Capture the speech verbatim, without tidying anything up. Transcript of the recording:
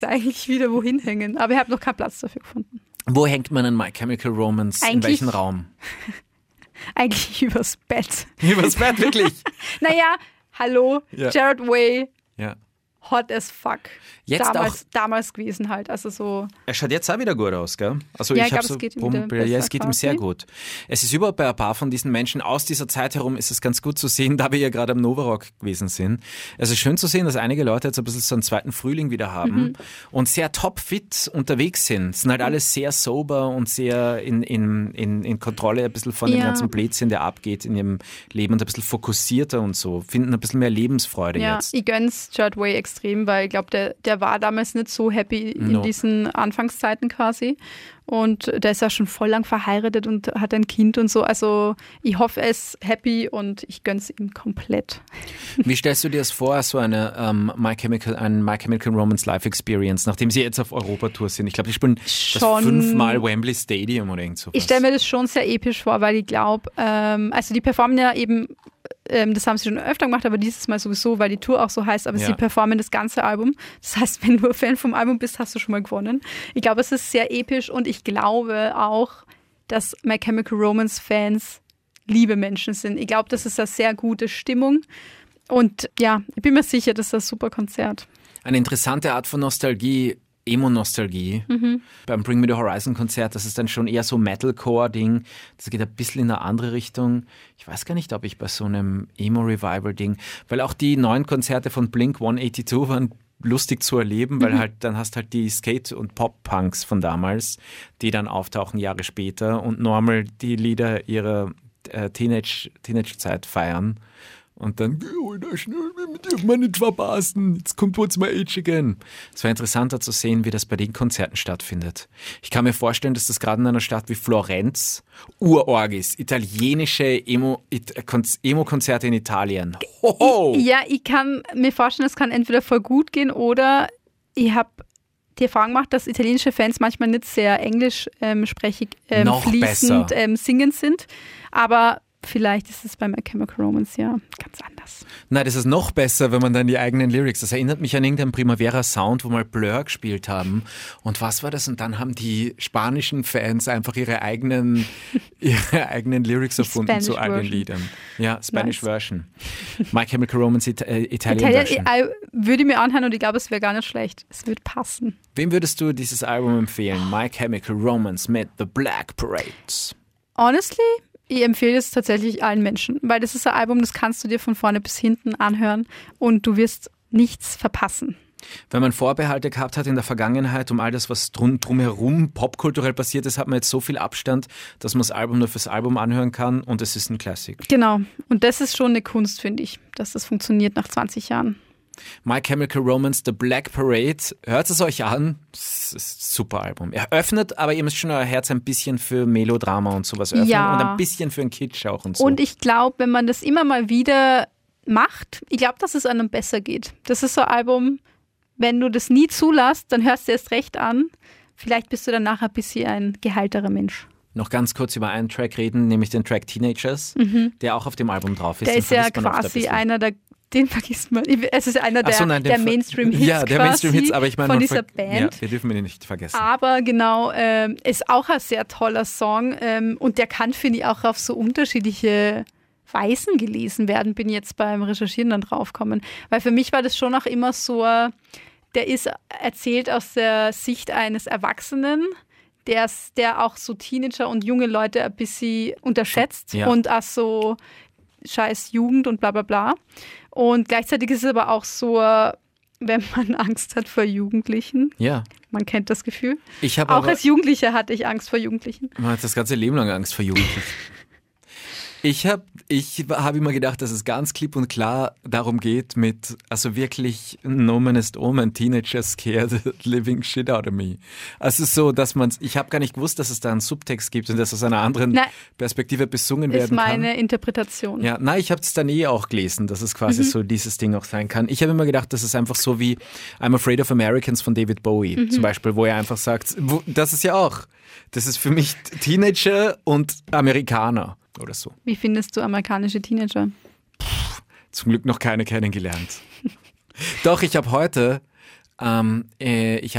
eigentlich wieder wohin hängen, aber ich habe noch keinen Platz dafür gefunden. Wo hängt man an My Chemical Romance? Eigentlich, in welchem Raum? Eigentlich übers Bett. Übers Bett, wirklich? Naja, hallo, ja. Gerard Way. Ja. Hot as fuck. Jetzt damals, auch, damals gewesen halt. Also so. Er schaut jetzt auch wieder gut aus, gell? Also ja, ich, ich glaube, so es geht ihm wieder besser Ja, es geht ihm sehr gut. Es ist überhaupt bei ein paar von diesen Menschen aus dieser Zeit herum ist es ganz gut zu sehen, da wir ja gerade am Novarock gewesen sind. Es ist schön zu sehen, dass einige Leute jetzt ein bisschen so einen zweiten Frühling wieder haben mhm. und sehr topfit unterwegs sind. Es sind halt alles sehr sober und sehr in, in, in, in Kontrolle ein bisschen von ja. dem ganzen Blödsinn, der abgeht in ihrem Leben und ein bisschen fokussierter und so. Finden ein bisschen mehr Lebensfreude ja, jetzt. Ich gönn's Gerard Way extrem, weil ich glaube, der, der war damals nicht so happy in no. diesen Anfangszeiten quasi. Und der ist ja schon voll lang verheiratet und hat ein Kind und so. Also ich hoffe, er ist happy und ich gönn's ihm komplett. Wie stellst du dir das vor, so eine um, My Chemical, ein My Chemical Romance Live Experience, nachdem sie jetzt auf Europatour sind? Ich glaube, die spielen schon das fünfmal Wembley Stadium oder irgend sowas. Ich stelle mir das schon sehr episch vor, weil ich glaube, ähm, also die performen ja eben, ähm, das haben sie schon öfter gemacht, aber dieses Mal sowieso, weil die Tour auch so heißt, aber ja. sie performen das ganze Album. Das heißt, wenn du ein Fan vom Album bist, hast du schon mal gewonnen. Ich glaube, es ist sehr episch und ich glaube auch, dass My Chemical Romance Fans liebe Menschen sind. Ich glaube, das ist eine sehr gute Stimmung und ja, ich bin mir sicher, das ist ein super Konzert. Eine interessante Art von Nostalgie, Emo-Nostalgie. Mhm. Beim Bring Me the Horizon Konzert, das ist dann schon eher so Metalcore-Ding. Das geht ein bisschen in eine andere Richtung. Ich weiß gar nicht, ob ich bei so einem Emo-Revival-Ding, weil auch die neuen Konzerte von Blink hundertzweiundachtzig waren lustig zu erleben, weil mhm. halt dann hast halt die Skate- und Pop-Punks von damals, die dann auftauchen Jahre später und normal die Lieder ihrer äh, Teenage, Teenage-Zeit feiern. Und dann, oh, da schnell, mit dürfen wir nicht verpassen. Jetzt kommt What's My Age Again. Es war interessanter zu sehen, wie das bei den Konzerten stattfindet. Ich kann mir vorstellen, dass das gerade in einer Stadt wie Florenz urorg ist. Italienische Emo, Emo-Konzerte in Italien. Hoho! Ja, ich kann mir vorstellen, es kann entweder voll gut gehen oder ich habe die Erfahrung gemacht, dass italienische Fans manchmal nicht sehr englischsprachig ähm, ähm, fließend ähm, singend sind. Aber vielleicht ist es bei My Chemical Romance ja ganz anders. Nein, das ist noch besser, wenn man dann die eigenen Lyrics, das erinnert mich an irgendeinen Primavera-Sound, wo mal Blur gespielt haben. Und was war das? Und dann haben die spanischen Fans einfach ihre eigenen, ihre eigenen Lyrics erfunden zu eigenen Liedern. Ja, Spanish nice. Version. My Chemical Romance, It- äh, Italian, Italian Version. Ich würde mir anhören und ich glaube, es wäre gar nicht schlecht. Es wird passen. Wem würdest du dieses Album empfehlen? My Chemical Romance mit The Black Parade. Honestly? Ich empfehle es tatsächlich allen Menschen, weil das ist ein Album, das kannst du dir von vorne bis hinten anhören und du wirst nichts verpassen. Wenn man Vorbehalte gehabt hat in der Vergangenheit um all das, was drum, drumherum popkulturell passiert ist, hat man jetzt so viel Abstand, dass man das Album nur fürs Album anhören kann und es ist ein Classic. Genau. Und das ist schon eine Kunst, finde ich, dass das funktioniert nach zwanzig Jahren. My Chemical Romance, The Black Parade. Hört es euch an. Das ist ein super Album. Er öffnet, aber ihr müsst schon euer Herz ein bisschen für Melodrama und sowas öffnen ja. und ein bisschen für einen Kitsch auch und so. Und ich glaube, wenn man das immer mal wieder macht, ich glaube, dass es einem besser geht. Das ist so ein Album, wenn du das nie zulässt, dann hörst du erst recht an. Vielleicht bist du dann nachher ein bisschen ein geheilterer Mensch. Noch ganz kurz über einen Track reden, nämlich den Track Teenagers, mhm. der auch auf dem Album drauf ist. Der ist ja quasi einer der Den vergisst man. Es ist einer der, so, nein, der Mainstream-Hits ja, der Mainstream-Hits, aber ich meine, von dieser Band. Ja, wir dürfen ihn nicht vergessen. Aber genau, ähm, ist auch ein sehr toller Song ähm, und der kann, finde ich, auch auf so unterschiedliche Weisen gelesen werden, bin jetzt beim Recherchieren dann draufgekommen. Weil für mich war das schon auch immer so, der ist erzählt aus der Sicht eines Erwachsenen, der, der auch so Teenager und junge Leute ein bisschen unterschätzt ja. und auch so scheiß Jugend und bla bla bla. Und gleichzeitig ist es aber auch so, wenn man Angst hat vor Jugendlichen. Ja. Man kennt das Gefühl. Ich auch aber, als Jugendlicher hatte ich Angst vor Jugendlichen. Man hat das ganze Leben lang Angst vor Jugendlichen. Ich habe ich hab immer gedacht, dass es ganz klipp und klar darum geht mit, also wirklich no man is omen, Teenagers scared the living shit out of me. Also so, dass man, ich habe gar nicht gewusst, dass es da einen Subtext gibt und dass aus einer anderen nein, Perspektive besungen werden kann. Das ist meine Interpretation. Ja, nein, ich habe es dann eh auch gelesen, dass es quasi mhm. so dieses Ding auch sein kann. Ich habe immer gedacht, dass es einfach so wie I'm Afraid of Americans von David Bowie mhm. zum Beispiel, wo er einfach sagt, wo, das ist ja auch, das ist für mich Teenager und Amerikaner. Oder so. Wie findest du amerikanische Teenager? Puh, zum Glück noch keine kennengelernt. Doch, ich habe heute, ähm, äh, ich habe